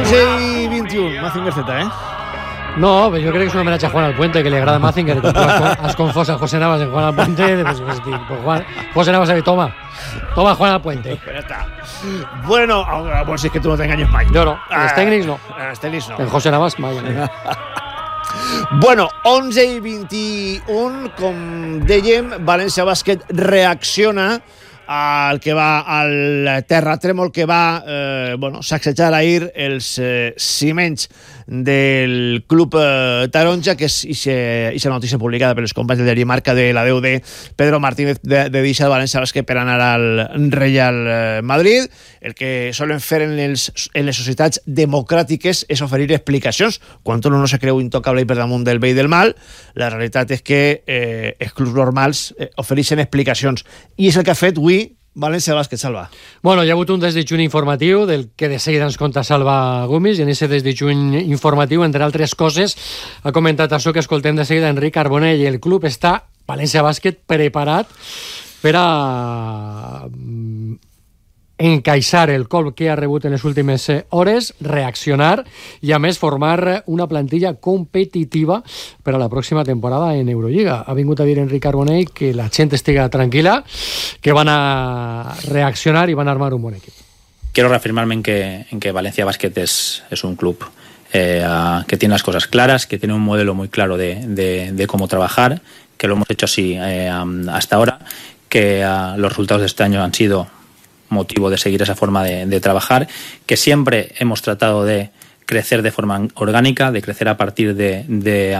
11:21, Mazinger Z, No, pues yo creo que es un homenaje a Juan Alpuente, que le agrada a Mazinger, que has confós a José Navas en Juan Alpuente, pues José Navas ha dit, toma Juan Alpuente. Pero está. Bueno, pues si es que tú no te engañes mai. No, els tècnics no. Els tècnics no. En José Navas mai. Bueno, 11:21, com dèiem, València Bàsquet reacciona al que va al terratrèmol que va sacsejar ahir els ciments del club taronja, que és ixa notícia publicada per els companys del diari Marca de la DUD, Pedro Martínez de deixar el València Bàsquet per anar al Real Madrid. El que solen fer en les societats democràtiques és oferir explicacions quan uno no se creu intocable i per damunt del bé i del mal. La realitat és que els clubs normals ofereixen explicacions, i és el que ha fet avui València Bàsquet. Salva. Bueno, hi ha hagut un desdijuny informatiu del que de seguida ens conta Salva Gomis, i en aquest desdijuny informatiu, entre altres coses, ha comentat això que escoltem de seguida Enric Carbonell, i el club està, València Bàsquet, preparat per a encaixar el colp que ha rebut en les últimes hores, reaccionar i, a més, formar una plantilla competitiva per a la pròxima temporada en Eurolliga. Ha vingut a dir Enric Carbonell que la gent estiga tranquil·la, que van a reaccionar i van a armar un bon equip. Quiero reafirmarme en que Valencia Basket es un club que tiene las cosas claras, que tiene un modelo muy claro de cómo trabajar, que lo hemos hecho así hasta ahora, que los resultados de este año han sido motivo de seguir esa forma de trabajar, que siempre hemos tratado de crecer de forma orgánica, de crecer a partir de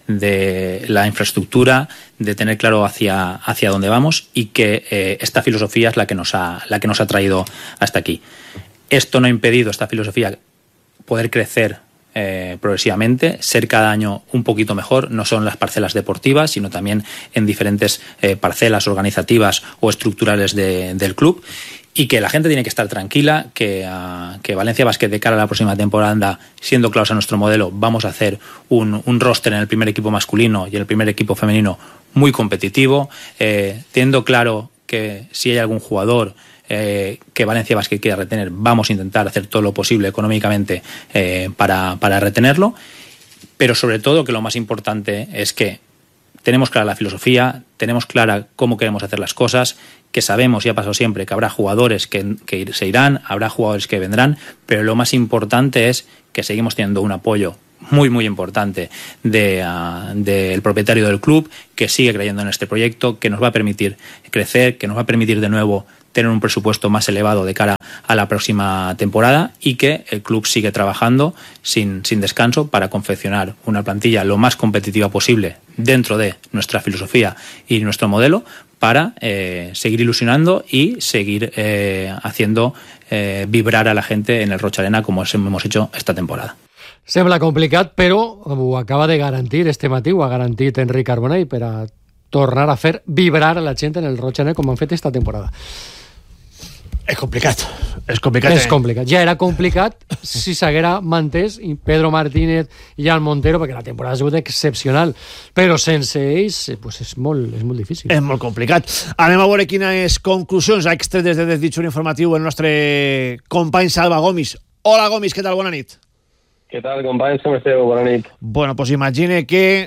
la infraestructura, de tener claro hacia dónde vamos, y que esta filosofía es la que nos ha traído hasta aquí. Esto no ha impedido, esta filosofía, poder crecer progresivamente, ser cada año un poquito mejor, no solo en las parcelas deportivas, sino también en diferentes parcelas organizativas o estructurales del club. Y que la gente tiene que estar tranquila, que Valencia Basket, de cara a la próxima temporada, siendo claros a nuestro modelo, vamos a hacer un roster en el primer equipo masculino y en el primer equipo femenino muy competitivo, teniendo claro que si hay algún jugador que Valencia Basket quiera retener, vamos a intentar hacer todo lo posible económicamente para retenerlo, pero sobre todo que lo más importante es que tenemos clara la filosofía, tenemos clara cómo queremos hacer las cosas, que sabemos, y ha pasado siempre, que habrá jugadores que se irán, habrá jugadores que vendrán, pero lo más importante es que seguimos teniendo un apoyo muy, muy importante del propietario del club, que sigue creyendo en este proyecto, que nos va a permitir crecer, que nos va a permitir de nuevo tener un presupuesto más elevado de cara a la próxima temporada, y que el club sigue trabajando sin descanso para confeccionar una plantilla lo más competitiva posible dentro de nuestra filosofía y nuestro modelo, para seguir ilusionando y seguir haciendo vibrar a la gente en el Roig Arena como hemos hecho esta temporada. Sembla complicat, però ho acaba de garantir este matí, ho ha garantit Enric Carbonell, per a tornar a fer vibrar a la gent en el Roig Arena com han fet esta temporada. És complicat. És complicat. Ja era complicat si s'haguera mantès Pedro Martínez i Jan Montero, perquè la temporada ha sigut excepcional, però sense ells pues és molt difícil. És molt complicat. Anem a veure quines conclusions ha extret des de Desdijuny Informatiu el nostre company Salva Gomis. Hola, Gomis, què tal? Bona nit. Què tal, companys? Com esteu? Bona nit. Bueno, pues imagine que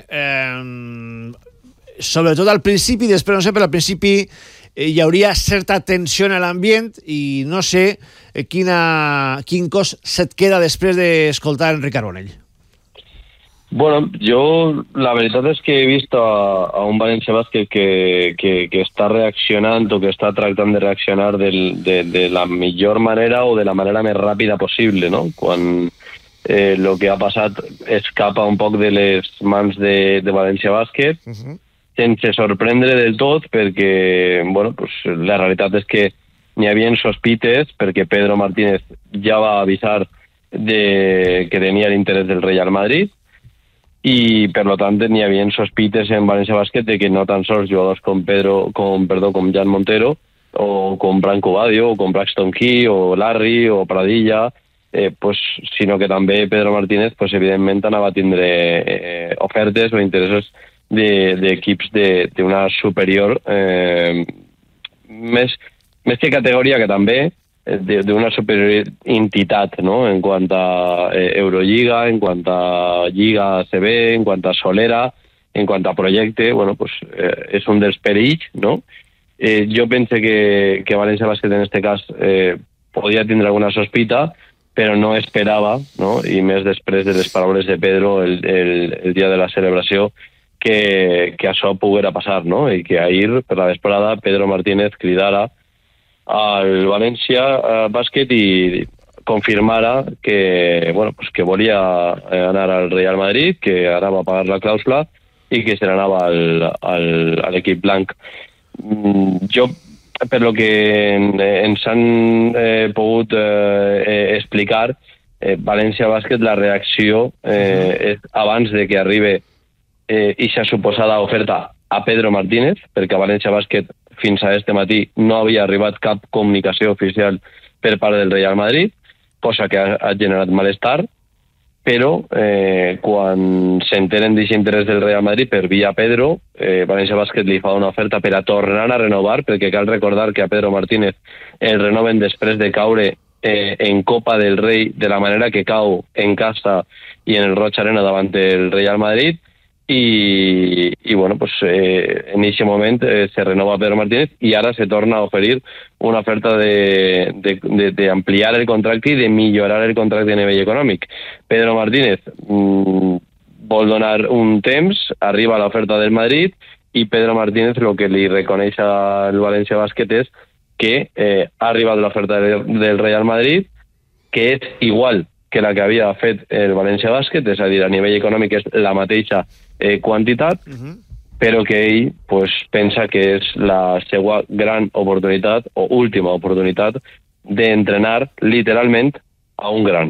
sobretot al principi, després no sé, però al principi hi hauria certa tensió en l'ambient, i no sé quin cos se't queda després d'escoltar Enric Carbonell. Bueno, yo la verdad es que he visto a un Valencia Basket que está reaccionando, que está tratando de reaccionar de la mejor manera o de la manera más rápida posible, ¿no? Cuando lo que ha pasado escapa un poco de les mans de Valencia Basket, sense sorprendre del tot, perquè pues, la realitat és que n'hi havia sospites, perquè Pedro Martínez ja va avisar que tenia l'interès del Real Madrid, i per tant n'hi havia sospites en València Bàsquet de que no tan sols jugadors com Jan Montero, o com Branco Badio, o com Braxton Key, o Larry, o Pradilla, sinó que també Pedro Martínez evidentment anava a tindre ofertes o interessos d'equips d'una superior, més que categoria, que també, una superioritat, ¿no? En cuanto a Euroliga, en cuanto a Lliga ACB, en cuanto a Solera, en cuanto a projecte, bueno, pues és un dels perills, no? Jo pense que València Bàsquet en este cas podia tindre alguna sospita, però no esperava, no? I més després de les paraules de Pedro el dia de la celebració, que això poguera passar, no? I que ahir, per la vesprada, Pedro Martínez cridara al València Bàsquet i confirmara que, bueno, pues que volia anar al Real Madrid, que anava a pagar la clàusula i que se n'anava a l'equip blanc. Jo, per lo que ens han pogut explicar, València Bàsquet, la reacció és abans de que arribi eixa suposada oferta a Pedro Martínez, perquè a València Bàsquet fins a este matí no havia arribat cap comunicació oficial per part del Real Madrid, cosa que ha generat malestar, però quan s'enteren d'aquest interès del Real Madrid per via Pedro, València Bàsquet li fa una oferta per a tornar a renovar, perquè cal recordar que a Pedro Martínez el renoven després de caure en Copa del Rei de la manera que cau en casa i en el Roig Arena davant del Real Madrid, i bueno, pues en aquest moment se renova Pedro Martínez i ara se torna a oferir una oferta d'ampliar el contracte i de millorar el contracte a nivell econòmic. Pedro Martínez vol donar un temps, arriba l'oferta del Madrid i Pedro Martínez el que li reconeix al València Bàsquet és que ha arribat l'oferta del Real Madrid, que és igual que la que havia fet el València Bàsquet, és a dir, a nivell econòmic és la mateixa quantitat, però que ell pues, pensa que és la seva gran oportunitat o última oportunitat d'entrenar literalment a un gran.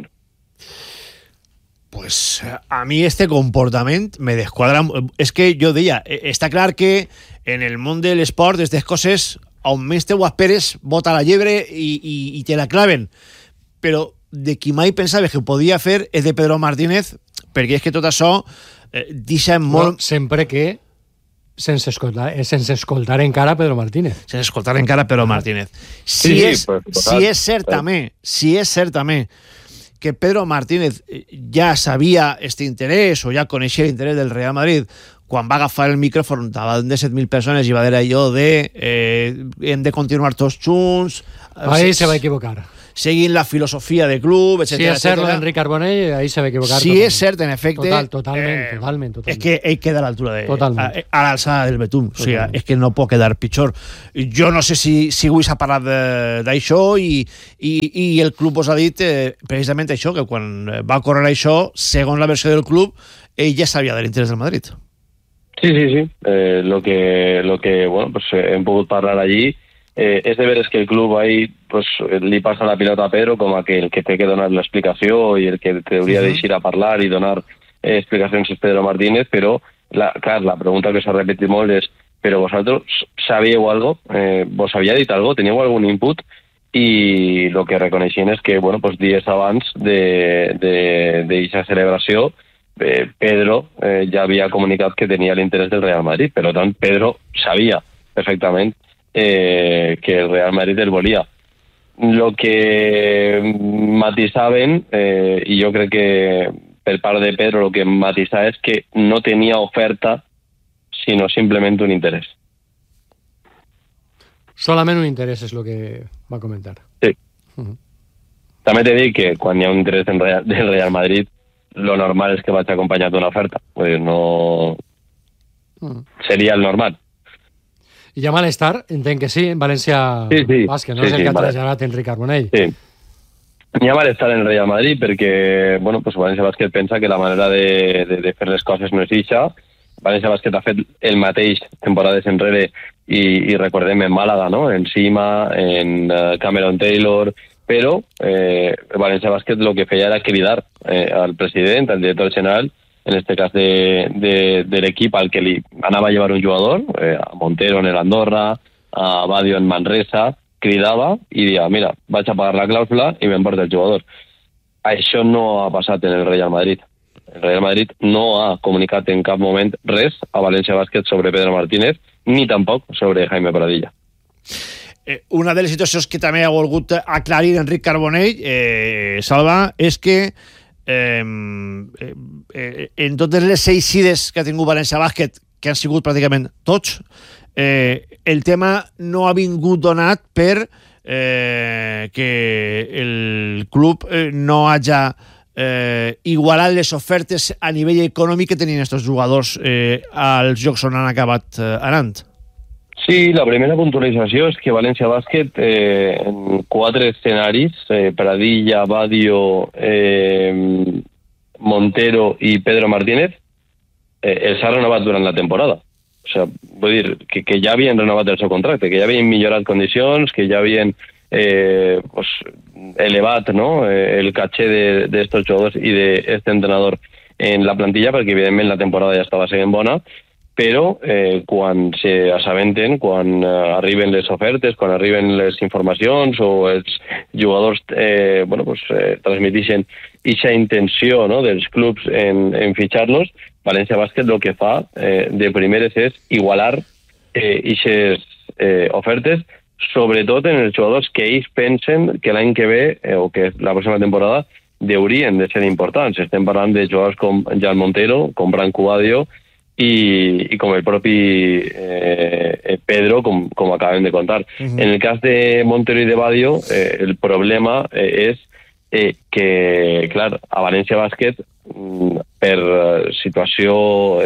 Pues a mí este comportament me desquadra. És que jo deia, està clar que en el món de l'esport, aquestes coses, on més te ho esperes, bota la llebre i te la claven. Però de qui mai pensaves que ho podia fer és de Pedro Martínez, perquè és que tot això deixa molt... No, sempre que sense escoltar encara Pedro Martínez. Sense escoltar encara Pedro Martínez. Si és cert també que Pedro Martínez ja sabia este interès o ja coneixia l'interès del Real Madrid quan va agafar el micròfon davant de 7.000 persones i va dir allò de hem de continuar tots junts... Ahí se va equivocar. Seguint la filosofia de club, etc. Si és cert l'Enric Carbonell, ahí se va equivocar. Si és cert, en efecte... Totalment. És que ell queda a l'altura de... Totalment. A l'alçada del Betum. O sigui, és que no pot quedar pitjor. Jo no sé si avui s'ha parlat d'això i el club us ha dit precisament això, que quan va córrer això, segons la versió del club, ell ja sabia de l'interès del Madrid. Sí. Lo que bueno, pues hem pogut parlar allí és de veres que el club ahí pues, li passa la pilota a Pedro com aquell que té que donar l'explicació i el que hauria d'eixir a parlar i donar explicacions és Pedro Martínez, però clar, la pregunta que s'ha repetit molt és però vosaltres sabíeu algo? Vos havia dit algo? Teníeu algun input? I el que reconeixien és que bueno, pues, dies abans d'aquesta celebració Pedro ja havia comunicat que tenia l'interès del Real Madrid, per tant Pedro sabia perfectament que el Real Madrid el volia. Lo que matisaven, i jo crec que per part de Pedro lo que matisava és que no tenia oferta, sinó simplement un interès. Solament un interès és el que va comentar. Sí. També t'he dit que quan hi ha un interès del Real Madrid, lo normal és que vaig acompanyat d'una oferta. Vull dir, no... Seria el normal. I hi ha malestar, entenc que sí, en València Bàsquet, no és el que ha traslladat Enric Carbonell. Sí. Hi ha malestar en el Real Madrid perquè bueno, pues València Bàsquet pensa que la manera de fer les coses no és eixa. València Bàsquet ha fet el mateix temporades enrere i recordem en Màlaga, no? En Sima, en Cameron Taylor, però València Bàsquet el que feia era cridar al president, al director general, en este cas de l'equip al que li anava a llevar un jugador, a Montero en l'Andorra, a Badio en Manresa, cridava i deia, mira, vaig a pagar la clàusula i m'emporta el jugador. Això no ha passat en el Real Madrid. El Real Madrid no ha comunicat en cap moment res a València Bàsquet sobre Pedro Martínez, ni tampoc sobre Jaime Pradilla. una de les situacions que també ha volgut aclarir Enric Carbonell, Salva, és que en totes les eixides que ha tingut València Bàsquet, que han sigut pràcticament tots, el tema no ha vingut donat per que el club no hagi igualat les ofertes a nivell econòmic que tenien aquests jugadors als jocs on han acabat anant. Sí, la primera puntualització és que València Bàsquet en 4 escenaris, Pradilla, Badio, Montero i Pedro Martínez, els ha renovat durant la temporada. O sigui, vull dir que ja havien renovat el seu contracte, que ja havien millorat condicions, que ja havien elevat, ¿no?, el caché d'estos jugadors i d'este entrenador en la plantilla, perquè evidentment la temporada ja estava sent bona, però quan s'assabenten, quan arriben les ofertes, quan arriben les informacions o els jugadors transmetixen aquesta intenció, no?, dels clubs en fitxar-los, València Bàsquet el que fa de primeres és igualar aquestes ofertes, sobretot en els jugadors que ells pensen que l'any que ve o que la pròxima temporada haurien de ser importants. Estem parlant de jugadors com Jan Montero, com Branco Badio i com el propi Pedro, com acabem de contar. En el cas de Montero i de Badio, el problema és que, clar, a València Bàsquet, per situació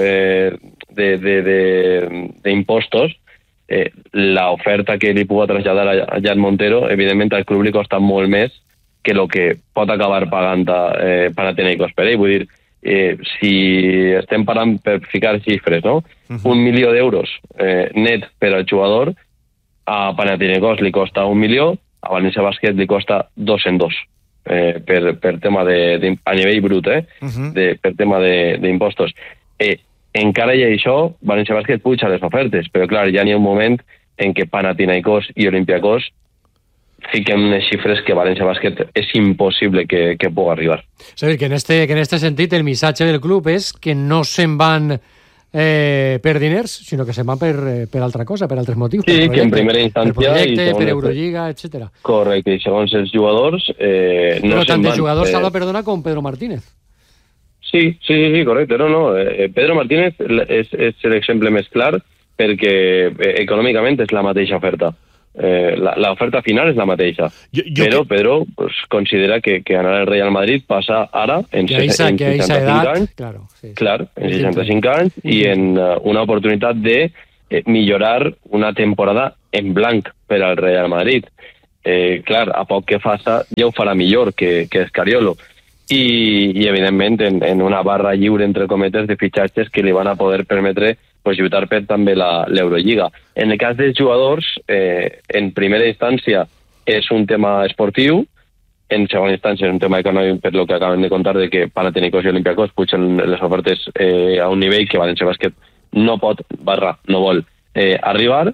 d'impostos, l'oferta que li pugui traslladar a Jan Montero, evidentment al club li costa molt més que el que pot acabar pagant Panathinaikos per ell. Vull dir, si estem parlant per ficar xifres, no? 1 milió d'euros net per al jugador, a Panathinaikos li costa 1 milió, a València Bàsquet li costa 2 en 2. Per tema a nivell brut, per tema d'impostos. Encara i això, València Bàsquet puja les ofertes, però clar, ja n'hi ha un moment en què Panathinaikos i Olympiacos fiquen unes xifres que València Bàsquet és impossible que pugui arribar. És a dir, que en este sentit el missatge del club és que no se'n van per diners, sinó que se'n van per altra cosa, per altres motius. Sí, que en primera instància... Per projecte, per Eurolliga, etc. Correcte, i segons els jugadors... Però tant els jugadors, Salva, perdona, com Pedro Martínez. Sí, correcte. No. Pedro Martínez és l'exemple més clar perquè econòmicament és la mateixa oferta. L'oferta final és la mateixa. Però Pedro considera que anar al Real Madrid passa ara en 65 anys, en 65 anys i en una oportunitat de millorar una temporada en blanc per al Real Madrid. Clar, a poc que faça ja ho farà millor que Escariolo. I evidentment en una barra lliure entre cometes de fitxatges que li van a poder permetre lluitar per també l'Eurolliga. En el cas dels jugadors, en primera instància és un tema esportiu, en segona instància és un tema econòmic per lo que acaben de contar de que Panathinaikos i Olympiacos pugen les ofertes a un nivell que València Bàsquet no pot, no vol arribar.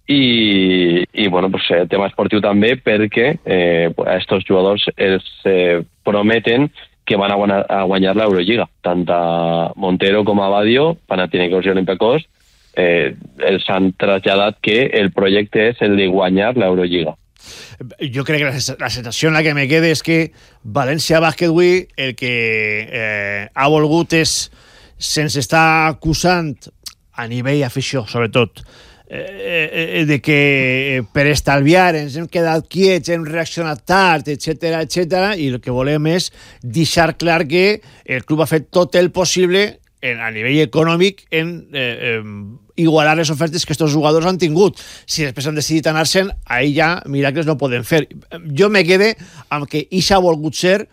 I tema esportiu també perquè a aquests jugadors els prometen que van a guanyar l'Eurolliga. Tant a Montero com a Badio, Panathinaikos i Olympiacos, els han traslladat que el projecte és el de guanyar l'Eurolliga. Jo crec que la sensació en la que me queda és que València Bàsquet avui el que ha volgut és, sense estar acusant a nivell afició, sobretot, de que per estalviar ens hem quedat quiets, hem reaccionat tard, etc, i el que volem és deixar clar que el club ha fet tot el possible a nivell econòmic en igualar les ofertes que aquests jugadors han tingut. Si després han decidit anar-se'n, ahir ja miracles no poden fer. Jo me quede amb que això ha volgut ser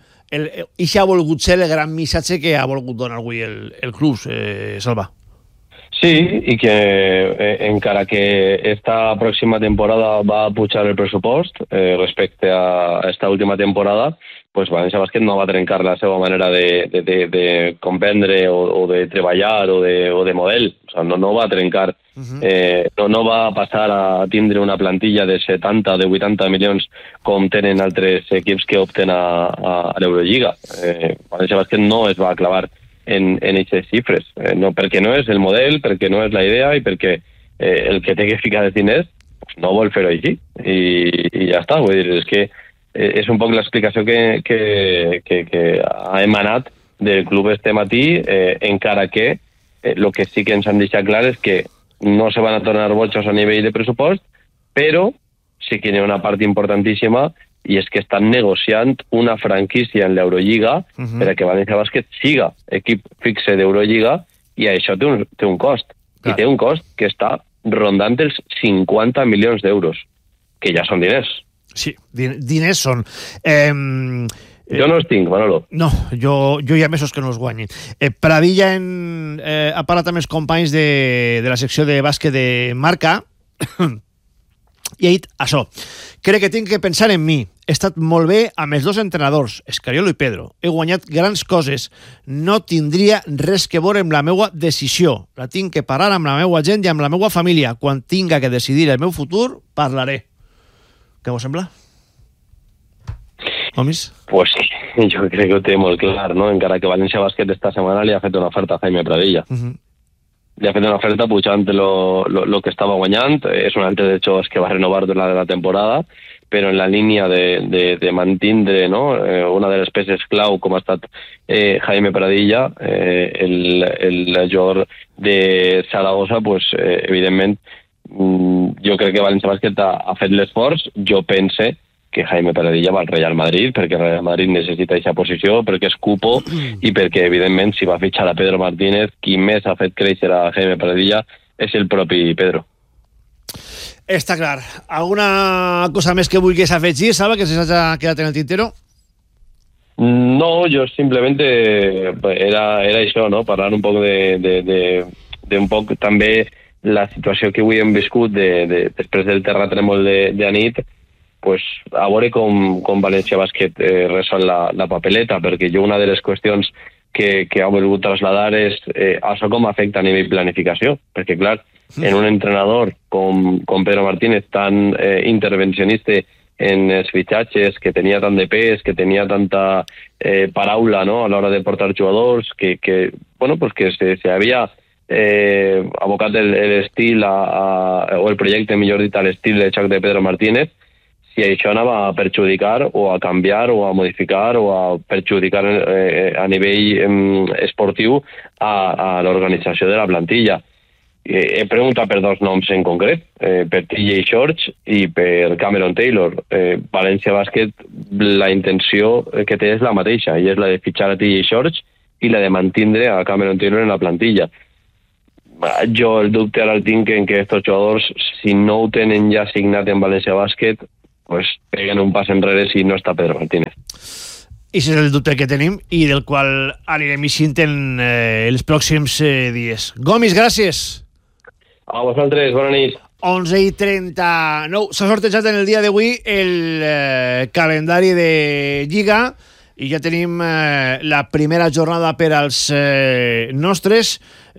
el gran missatge que ha volgut donar avui el club, Salva. Sí, i que encara que esta pròxima temporada va pujar el pressupost respecte a esta última temporada, pues València Bàsquet no va trencar la seva manera de comprendre o de treballar o de model. O sea, no va trencar, no va passar a tindre una plantilla de 70 o de 80 milions com tenen altres equips que opten a l'Eurolliga. València Bàsquet no es va clavar en aquestes xifres, perquè no és el model, perquè no és la idea i perquè el que té que ficar els diners no vol fer-ho així i ja està, vull dir, és que és un poc l'explicació que ha emanat del club este matí, encara que el que sí que ens han deixat clar és que no se van a tornar botxos a nivell de pressupost, però sí que hi ha una part importantíssima i és que estan negociant una franquícia en l'Eurolliga per a que València Bàsquet siga equip fixe d'Eurolliga i això té un cost. I té un cost que està rondant els 50 milions d'euros, que ja són diners. Sí, diners són. Jo no els tinc, Manolo. No, jo hi ha mesos que no els guanyin. Pradilla ha parlat amb els companys de la secció de bàsquet de Marca i ha dit això. Crec que tinc que pensar en mi. He estat molt bé amb els dos entrenadors, Escariolo i Pedro. He guanyat grans coses. No tindria res que veure amb la meva decisió. La tinc que parlar amb la meva gent i amb la meva família. Quan tinga que decidir el meu futur, parlaré. Què vos sembla? Homis? Pues jo crec que ho té molt clar, no? Encara que València Bàsquet esta setmana li ha fet una oferta a Jaime Pradilla. Li ha fet una oferta pujant lo que estava guanyant. És un altre dels jugadors que va renovar durant la temporada, però en la línia de mantindre, no? Una de les peces clau com ha estat Jaime Pradilla, el jugador de Saragossa, pues, evidentment jo crec que València Bàsquet ha fet l'esforç. Jo pense que Jaime Pradilla va al Real Madrid perquè el Real Madrid necessita aquesta posició, perquè és cupo i perquè, evidentment, si va fitxar a Pedro Martínez, qui més ha fet créixer a Jaime Pradilla és el propi Pedro. Està clar. Alguna cosa més que vulguis afegir, Salva, que se s'ha quedat en el tintero? No, jo simplement era això, no? Parlar un poc de un poc també la situació que avui hem viscut després del terratrèmol d'anit, pues, a veure com València Bàsquet resol la papeleta, perquè jo una de les qüestions que ha volgut traslladar és això com afecta a nivell planificació, perquè clar, en un entrenador com Pedro Martínez tan intervencionista en els fitxatges, que tenia tant de pes, que tenia tanta paraula, no?, a l'hora de portar jugadors, que se havia abocat l'estil o el projecte, millor dit, a l'estil de joc de Pedro Martínez, si això anava a perjudicar o a canviar o a modificar o a perjudicar a nivell esportiu a l'organització de la plantilla. He preguntat per dos noms en concret, per TJ Shorts i per Cameron Taylor. València Bàsquet, la intenció que té és la mateixa, i és la de fitxar a TJ Shorts i la de mantindre a Cameron Taylor en la plantilla. Jo el dubte ara el tinc en que aquests jugadors, si no ho tenen ja signat en València Bàsquet, pues peguen un pas enrere si no està Pedro Martínez. I és el dubte que tenim i del qual anirem eixint en els pròxims dies. Gomis, gràcies. A vosaltres, bona nit. 11:39. S'ha sortejat en el dia d'avui el calendari de Lliga i ja tenim la primera jornada per als nostres,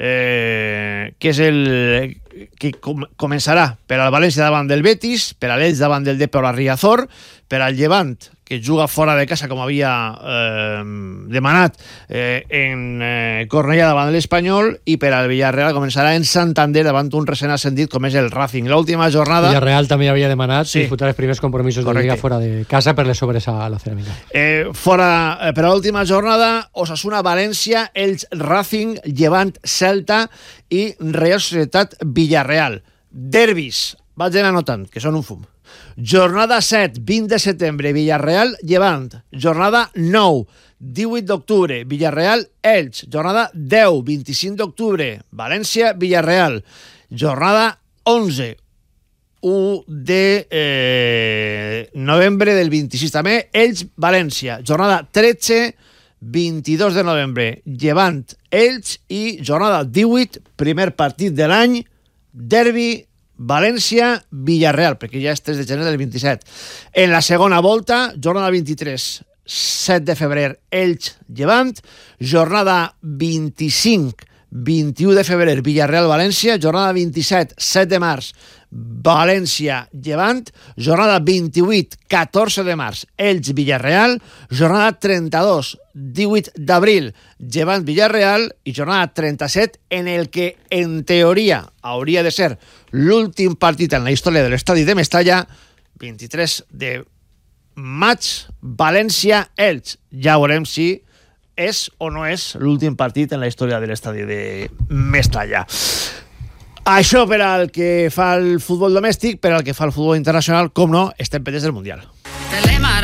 que és el que començarà per al València davant del Betis, per a l'Elx davant del Depor Riazor, per al Llevant, que juga fora de casa, com havia demanat, en Cornellà davant de l'Espanyol, i per al Villarreal començarà en Santander davant un recent ascendit com és el Racing. L'última jornada... Villarreal també havia demanat disputar els primers compromisos de Lliga fora de casa per les obres a la ceràmica. Per a l'última jornada, Osasuna, València, Elx, Racing, Llevant, Celta i Real Societat Villarreal. Derbis, vaig anar anotant, que són un fum. Jornada 7, 20 de setembre, Villarreal, Llevant. Jornada 9, 18 d'octubre, Villarreal, Elx. Jornada 10, 25 d'octubre, València, Villarreal. Jornada 11, 1 de novembre del 26 també, Elx, València. Jornada 13, 22 de novembre, Llevant, Elx. I jornada 18, primer partit de l'any, derbi València, Villarreal, perquè ja és 3 de gener del 27. En la segona volta, jornada 23, 7 de febrer, Elx, Llevant. Jornada 25, 21 de febrer, Villarreal-València, jornada 27, 7 de març, València-Llevant, jornada 28, 14 de març, Elx-Villarreal, jornada 32, 18 d'abril, Llevant-Villarreal i jornada 37, en el que, en teoria, hauria de ser l'últim partit en la història de l'estadi de Mestalla, 23 de maig, València-Elx. Ja veurem si és o no és l'últim partit en la història de l'estadi de Mestalla. Això per al que fa el futbol domèstic, per al que fa el futbol internacional, com no, estem pendents del Mundial.